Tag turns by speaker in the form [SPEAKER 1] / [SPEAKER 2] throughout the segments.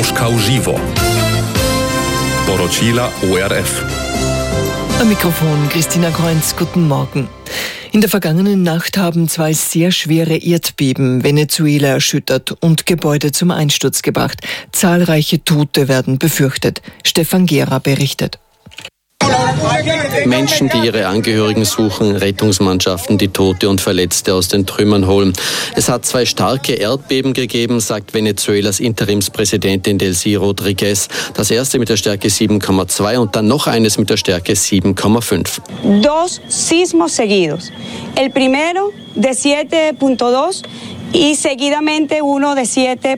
[SPEAKER 1] Koroška v živo. Poročila ORF.
[SPEAKER 2] Am Mikrofon Christina Kreunz, guten Morgen. In der vergangenen Nacht haben 2 sehr schwere Erdbeben Venezuela erschüttert und Gebäude zum Einsturz gebracht. Zahlreiche Tote werden befürchtet. Stefan Gera berichtet.
[SPEAKER 3] Menschen, die ihre Angehörigen suchen, Rettungsmannschaften, die Tote und Verletzte aus den Trümmern holen. Es hat 2 starke Erdbeben gegeben, sagt Venezuelas Interimspräsidentin Delcy Rodriguez. Das erste mit der Stärke 7,2 und dann noch eines mit der Stärke 7,5.
[SPEAKER 4] Dos sismos seguidos. El primero de 7.2 y seguidamente uno de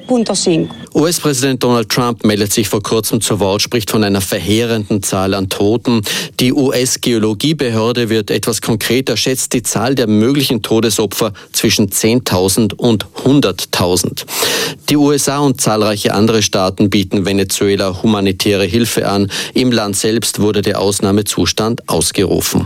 [SPEAKER 4] 7.5.
[SPEAKER 3] US-Präsident Donald Trump meldet sich vor kurzem zu Wort, spricht von einer verheerenden Zahl an Toten. Die US-Geologiebehörde wird etwas konkreter, schätzt die Zahl der möglichen Todesopfer zwischen 10.000 und 100.000. Die USA und zahlreiche andere Staaten bieten Venezuela humanitäre Hilfe an. Im Land selbst wurde der Ausnahmezustand ausgerufen.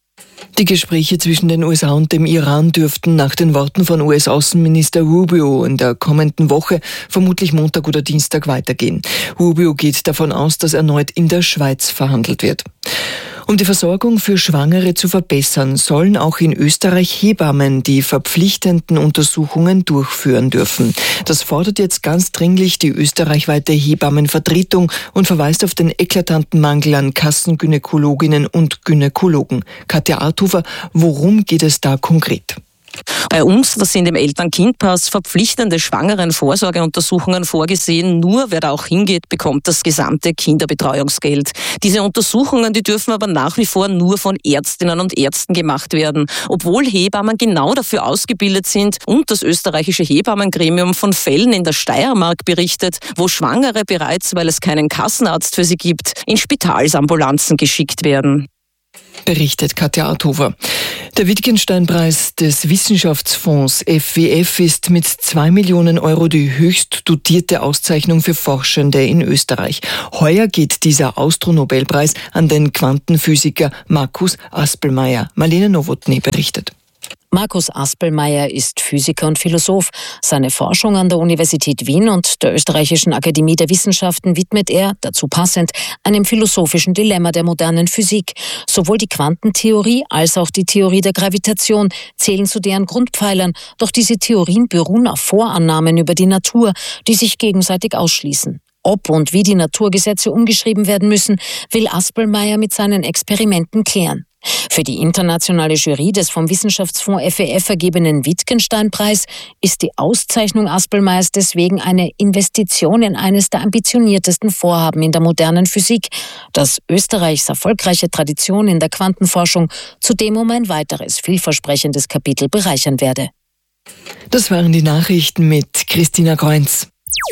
[SPEAKER 2] Die Gespräche zwischen den USA und dem Iran dürften nach den Worten von US-Außenminister Rubio in der kommenden Woche, vermutlich Montag oder Dienstag, weitergehen. Rubio geht davon aus, dass erneut in der Schweiz verhandelt wird. Um die Versorgung für Schwangere zu verbessern, sollen auch in Österreich Hebammen die verpflichtenden Untersuchungen durchführen dürfen. Das fordert jetzt ganz dringlich die österreichweite Hebammenvertretung und verweist auf den eklatanten Mangel an Kassengynäkologinnen und Gynäkologen. Katja Arthofer, worum geht es da konkret?
[SPEAKER 5] Bei uns, das sind im Eltern-Kind-Pass verpflichtende Schwangeren-Vorsorgeuntersuchungen vorgesehen. Nur wer da auch hingeht, bekommt das gesamte Kinderbetreuungsgeld. Diese Untersuchungen, die dürfen aber nach wie vor nur von Ärztinnen und Ärzten gemacht werden, obwohl Hebammen genau dafür ausgebildet sind und das österreichische Hebammengremium von Fällen in der Steiermark berichtet, wo Schwangere bereits, weil es keinen Kassenarzt für sie gibt, in Spitalsambulanzen geschickt werden.
[SPEAKER 2] Berichtet Katja Arthofer. Der Wittgenstein-Preis des Wissenschaftsfonds FWF ist mit 2 Millionen Euro die höchst dotierte Auszeichnung für Forschende in Österreich. Heuer geht dieser Austronobelpreis an den Quantenphysiker Markus Aspelmayer. Marlene Nowotny berichtet.
[SPEAKER 6] Markus Aspelmayer ist Physiker und Philosoph. Seine Forschung an der Universität Wien und der Österreichischen Akademie der Wissenschaften widmet er, dazu passend, einem philosophischen Dilemma der modernen Physik. Sowohl die Quantentheorie als auch die Theorie der Gravitation zählen zu deren Grundpfeilern, doch diese Theorien beruhen auf Vorannahmen über die Natur, die sich gegenseitig ausschließen. Ob und wie die Naturgesetze umgeschrieben werden müssen, will Aspelmayer mit seinen Experimenten klären. Für die internationale Jury des vom Wissenschaftsfonds FWF vergebenen Wittgenstein-Preis ist die Auszeichnung Aspelmayers deswegen eine Investition in eines der ambitioniertesten Vorhaben in der modernen Physik, das Österreichs erfolgreiche Tradition in der Quantenforschung zudem um ein weiteres vielversprechendes Kapitel bereichern werde.
[SPEAKER 2] Das waren die Nachrichten mit Christina Kreunz.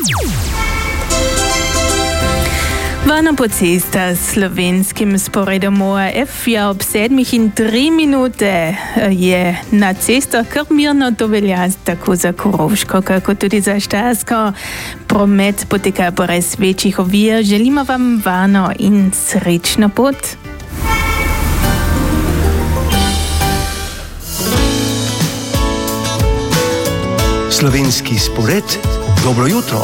[SPEAKER 7] Vana Pocesta s slovenskim sporedom ORF je ob 7:03 minute je na cestah kar mirno to velja tako za Koroško, kako tudi za Štajersko. Promet poteka brez večjih ovir. Želimo vam varno in srečno pot.
[SPEAKER 8] Slovenski spored, dobro jutro.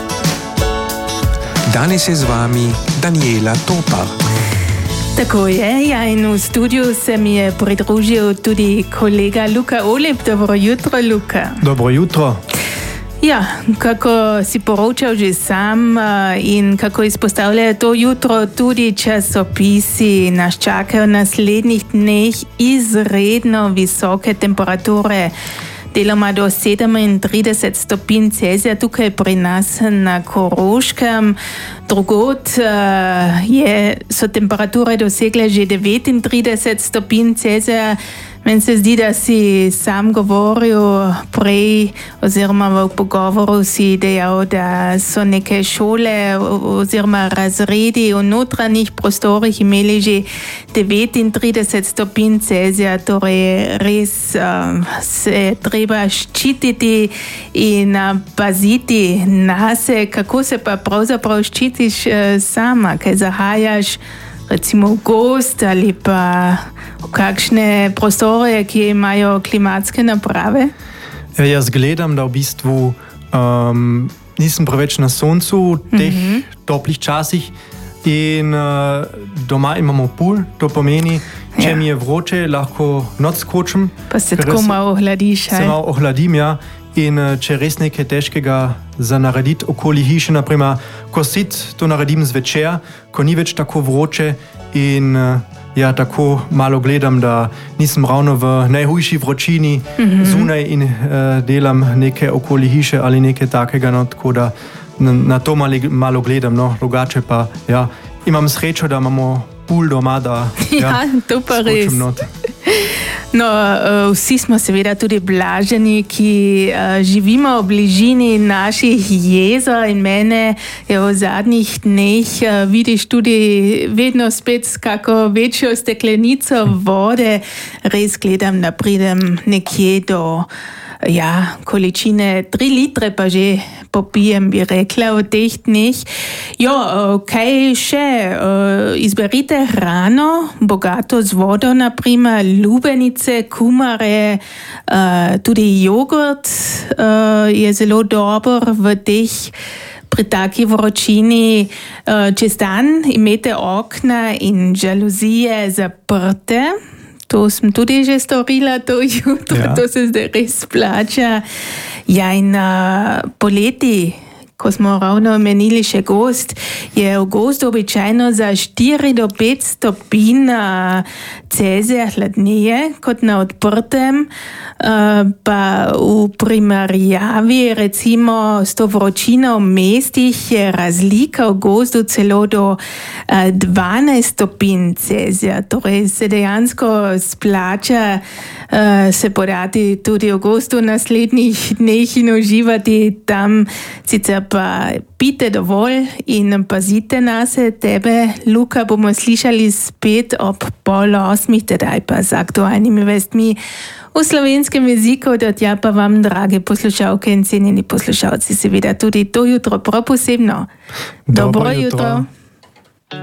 [SPEAKER 8] Danes je z vami Daniela Topar.
[SPEAKER 7] Tako je, ja, in v studiu se mi je pridružil tudi kolega Luka Oleb. Dobro jutro, Luka.
[SPEAKER 9] Dobro jutro.
[SPEAKER 7] Ja, kako si poročal že sam in kako izpostavljajo to jutro tudi časopisi, nas čakajo v naslednjih dneh izredno visoke temperature. Deloma do 37 stopinj Celzija tukaj pri nas na Koroškem. Drugod so temperature dosegle že 39 stopinj Celzija. Meni se zdi, da si sam govoril prej oziroma v pogovoru si dejal, da so neke šole oziroma razredi v notranjih prostorih imeli že 39 stopinj Celzija, torej res se treba ščititi in paziti nase. Kako se pa pravzaprav ščitiš sama, kaj zahajaš recimo v gost ali pa v kakšne prostore, ki imajo klimatske naprave?
[SPEAKER 9] Jaz gledam, da v bistvu
[SPEAKER 1] Nisem preveč na soncu, teh toplih časih. In doma imamo pool, to pomeni, če mi je vroče, lahko noč skočim.
[SPEAKER 7] Pa se tako malo ohladiš.
[SPEAKER 1] Se malo ohladim, ja. In če res nekaj težkega za narediti okoli hiše, naprimer kosit, to naredim zvečer, ko ni več tako vroče in tako malo gledam, da nisem ravno v najhujši vročini zunaj in delam nekaj okoli hiše ali nekaj takega, no, tako da na to malo gledam, no, drugače pa, imam srečo, da imamo pool doma, da
[SPEAKER 7] to pa res. No, vsi smo seveda tudi blaženi, ki živimo v bližini naših jezer in mene je v zadnjih dneh vidiš tudi vedno spet s kako večjo steklenico vode. Res gledam, da pridem nekje do količine 3 litre pa že popijem, bi rekla, v teh dneh. Kaj še? Izberite hrano, bogato z vodo, naprimer lubenice, kumare, tudi jogurt je zelo dober v teh pri taki vročini. Čez dan imejte okna in žaluzije zaprte. To sem tudi že storila to jutro, to se zdaj res splača. In poleti, ko smo ravno omenili še gozd, je v gozdu običajno za 4 do 5 stopinj Celzija hladneje kot na odprtem, pa v primerjavi recimo s to vročino v mestih je razlika v gozdu celo do 12 stopinj Celzija. Torej se dejansko splača se podati tudi v gozdu v naslednjih dneh in uživati tam. Sicer pa pite dovolj in pazite na se. Tebe, Luka, bomo slišali spet ob 7:30, tedaj pa z aktualnimi vestmi v slovenskem jeziku. Do tja pa vam, drage poslušalke in cenjeni poslušalci, seveda tudi to jutro prav posebno. Dobro jutro.